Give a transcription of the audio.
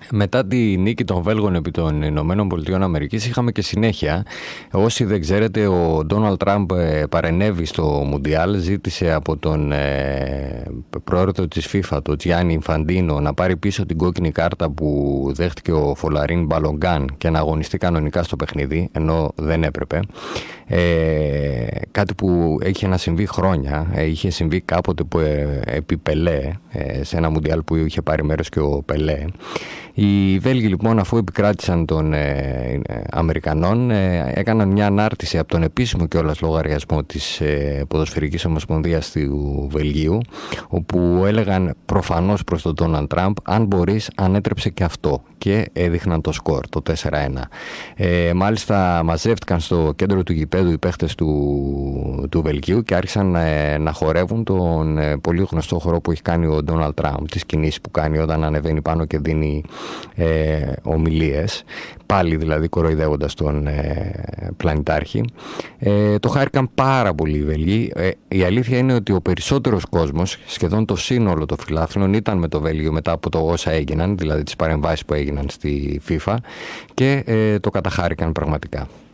Μετά τη νίκη των Βέλγων επί των Ηνωμένων Πολιτειών Αμερικής είχαμε και συνέχεια. Όσοι δεν ξέρετε, ο Ντόναλντ Τραμπ παρενέβη στο Μουντιάλ, ζήτησε από τον πρόεδρο της FIFA, τον Τζιάννι Ινφαντίνο, να πάρει πίσω την κόκκινη κάρτα που δέχτηκε ο Φολαρίν Μπαλογκάν και να αγωνιστεί κανονικά στο παιχνίδι, ενώ δεν έπρεπε. Κάτι που είχε να συμβεί χρόνια, είχε συμβεί κάποτε που, επί Πελέ, σε ένα Μουντιάλ που είχε πάρει μέρος και ο Πελέ. Οι Βέλγοι λοιπόν, αφού επικράτησαν των Αμερικανών, έκαναν μια ανάρτηση από τον επίσημο κιόλας λογαριασμό της Ποδοσφαιρικής Ομοσπονδίας του Βελγίου, όπου έλεγαν προφανώς προς τον Ντόναλντ Τραμπ, αν μπορείς ανέτρεψε και αυτό, και έδειχναν το σκορ, το 4-1. Μάλιστα μαζεύτηκαν στο κέντρο του γηπέδου οι παίχτες του Βελγίου και άρχισαν να χορεύουν τον πολύ γνωστό χορό που έχει κάνει ο Ντόναλντ Τραμπ, τις κινήσεις που κάνει όταν ανεβαίνει πάνω και δίνει ομιλίες, πάλι δηλαδή κοροϊδεύοντας τον πλανητάρχη. Το χάρηκαν πάρα πολύ οι Βέλγοι. Η αλήθεια είναι ότι ο περισσότερος κόσμος, σχεδόν το σύνολο των φιλάθλων, ήταν με το Βέλγιο μετά από το όσα έγιναν, δηλαδή τις παρεμβάσεις που έγιναν στη FIFA, και το καταχάρηκαν πραγματικά.